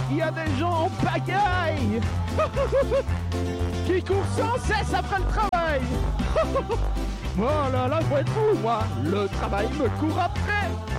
Il y a des gens en pagaille qui courent sans cesse après le travail. Oh là là, faut être fou, moi. Le travail me court après.